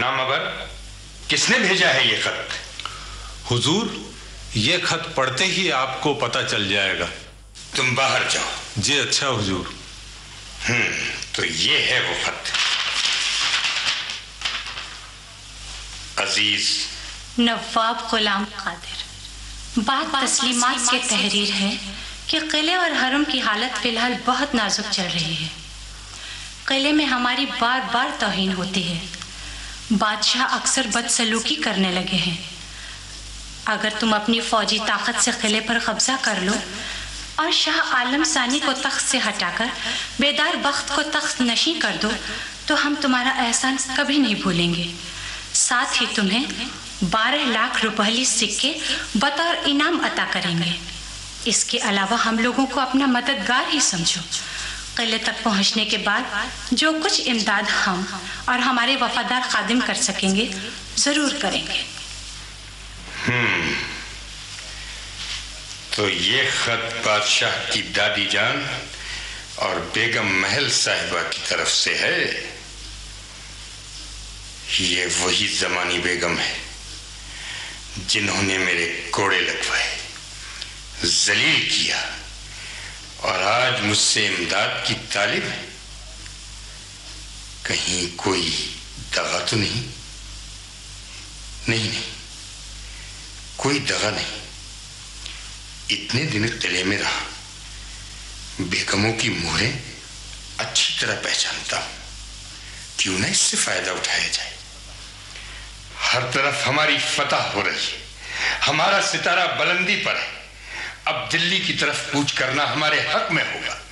نامور، کس نے بھیجا ہے یہ خط؟ حضور، یہ خط پڑھتے ہی آپ کو پتہ چل جائے گا۔ تم باہر جاؤ۔ جی اچھا حضور۔ تو یہ ہے وہ خط۔ عزیز نواب غلام قادر، بات تسلیمات کی تحریر ہے کہ قلعے اور حرم کی حالت فی الحال بہت نازک چل رہی ہے۔ قلعے میں ہماری بار بار توہین ہوتی ہے، بادشاہ اکثر بدسلوکی کرنے لگے ہیں۔ اگر تم اپنی فوجی طاقت سے قلعے پر قبضہ کر لو اور شاہ عالم ثانی کو تخت سے ہٹا کر بیدار بخت کو تخت نشین کر دو تو ہم تمہارا احسان کبھی نہیں بھولیں گے۔ ساتھ ہی تمہیں 12 لاکھ روپہلی سکے بطور انعام عطا کریں گے۔ اس کے علاوہ ہم لوگوں کو اپنا مددگار ہی سمجھو۔ قلعے تک پہنچنے کے بعد جو کچھ امداد ہم اور ہمارے وفادار خادم کر سکیں گے ضرور کریں گے۔ تو یہ خط بادشاہ کی دادی جان اور بیگم محل صاحبہ کی طرف سے ہے۔ یہ وہی زمانی بیگم ہے جنہوں نے میرے کوڑے لگوائے، ذلیل کیا، اور آج مجھ سے امداد کی طالب ہے۔ کہیں کوئی دغا تو نہیں؟ نہیں، کوئی دغا نہیں۔ اتنے دن قلعے میں رہا، بیگموں کی مہریں اچھی طرح پہچانتا ہوں، کیوں نہ اس سے فائدہ اٹھایا جائے۔ ہر طرف ہماری فتح ہو رہی ہے، ہمارا ستارہ بلندی پر ہے۔ اب دلی کی طرف کوچ کرنا ہمارے حق میں ہوگا۔